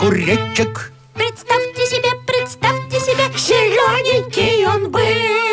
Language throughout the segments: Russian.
огуречек. Представьте себе, зелененький он был.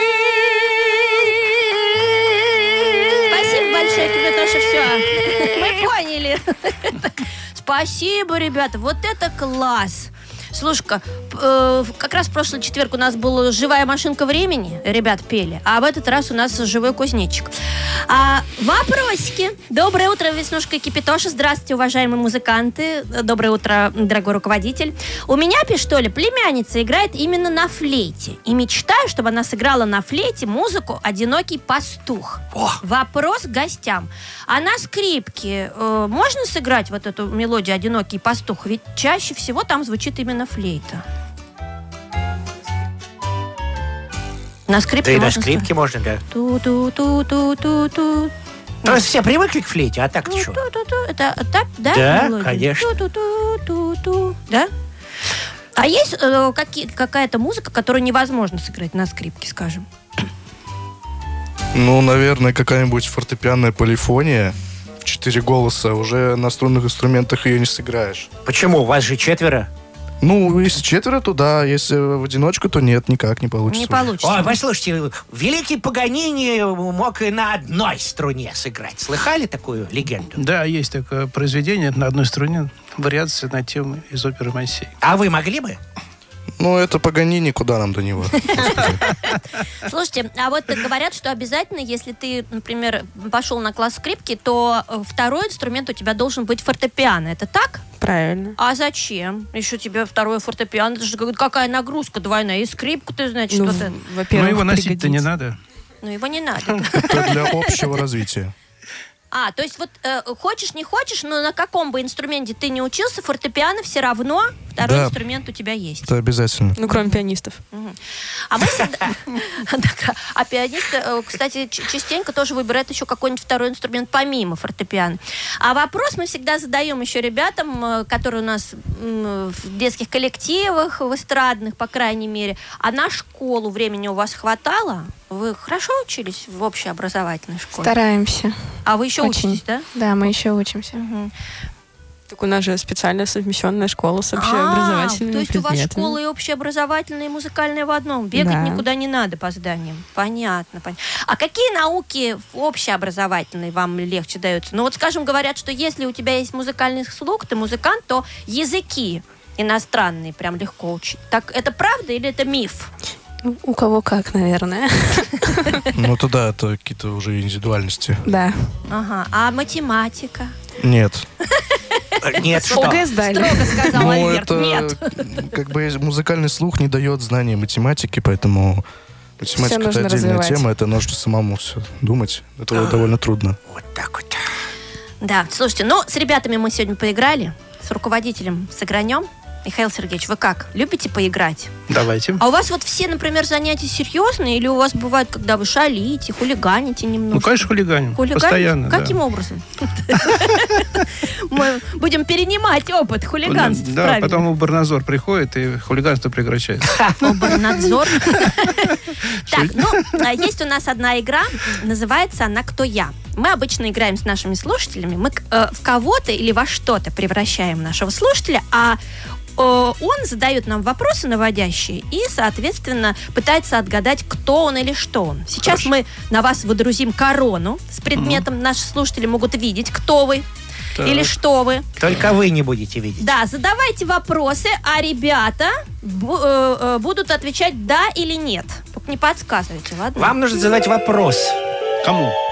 Спасибо большое, Кипятоша, все. Мы поняли. Спасибо, ребята, вот это класс. Слушай-ка, как раз в прошлый четверг у нас была живая машинка времени, ребят пели, а в этот раз у нас живой кузнечик. Вопросики. Доброе утро, Веснушка и Кипятоша. Здравствуйте, уважаемые музыканты. Доброе утро, дорогой руководитель. У меня, пишет Оля, племянница играет именно на флейте. И мечтаю, чтобы она сыграла на флейте музыку «Одинокий пастух». Вопрос к гостям. А на скрипке можно сыграть вот эту мелодию «Одинокий пастух»? Ведь чаще всего там звучит именно флейта. На скрипке да можно. И на скрипке можно, да. Ту-ту-ту-ту-ту-ту. То есть все привыкли к флейте, а так-то что? Это так, да? Да, мелодия? конечно. Ту-ту-ту-ту-ту. Да? А есть какая-то музыка, которую невозможно сыграть на скрипке, скажем? Ну, наверное, какая-нибудь фортепианная полифония. В 4 голоса. Уже на струнных инструментах ее не сыграешь. Почему? Вас же 4. Ну, если 4, то да. Если в одиночку, то нет, никак не получится. Не получится. Ой, послушайте, великий Паганини мог и на одной струне сыграть. Слыхали такую легенду? Да, есть такое произведение на одной струне, вариация на тему из оперы «Моисей». А вы могли бы? Ну, это Паганини, куда нам до него? Слушайте, а вот говорят, что обязательно, если ты, например, пошел на класс скрипки, то второй инструмент у тебя должен быть фортепиано. Это так? Правильно. А зачем? Еще тебе второе фортепиано. Это же какая нагрузка двойная. И скрипку ты, значит, Ну, вот это. во-первых, Но его носить-то пригодится. не надо. Ну, его не надо. Это для общего развития. То есть вот хочешь, не хочешь, но на каком бы инструменте ты не учился, фортепиано все равно второй Да. инструмент у тебя есть. Это обязательно. Ну, кроме пианистов. А мы всегда... А пианисты, кстати, частенько тоже выбирают еще какой-нибудь второй инструмент помимо фортепиано. А вопрос мы всегда задаем еще ребятам, которые у нас в детских коллективах, в эстрадных, по крайней мере. А на школу времени у вас хватало? Вы хорошо учились в общеобразовательной школе? Стараемся. А вы еще Очень. учитесь, да? Да, мы еще учимся. Мгм. Так у нас же специальная совмещенная школа с общеобразовательными то есть у вас предметами. школа и общеобразовательная, и музыкальная в одном. Бегать Да. никуда не надо по зданиям. Понятно. А какие науки общеобразовательные вам легче даются? Ну вот, скажем, говорят, что если у тебя есть музыкальный слух, ты музыкант, то языки иностранные прям легко учить. Так это правда или это миф? Ну, у кого как, наверное. Ну, это да, это какие-то уже индивидуальности. Да. Ага. А математика? Нет. Нет, что? ОГЭ сдали. Строго сказал Ну, Альберт. это Нет. как бы музыкальный слух не дает знания математики, поэтому математика это нужно отдельная развивать. тема, это нужно самому все думать. Это довольно трудно. Вот так вот. Да, слушайте, ну, с ребятами мы сегодня поиграли, с руководителем сыгранем. Михаил Сергеевич, вы как? Любите поиграть? Давайте. А у вас вот все, например, занятия серьезные, или у вас бывает, когда вы шалите, хулиганите немного? Ну, конечно, хулиганим. Постоянно, да. Каким образом? Мы будем перенимать опыт хулиганства. Да, правильно. потом Обернадзор приходит, и хулиганство прекращается. Обернадзор. Так, ну, есть у нас одна игра, называется она «Кто я?». Мы обычно играем с нашими слушателями, мы в кого-то или во что-то превращаем нашего слушателя, а он задает нам вопросы наводящие и, соответственно, пытается отгадать, кто он или что он. Сейчас мы на вас выдрузим корону с предметом. Наши слушатели могут видеть, кто вы Так. или что вы. Только вы не будете видеть. Да, задавайте вопросы, а ребята будут отвечать да или нет. Только не подсказывайте, ладно? Вам нужно задать вопрос. Кому?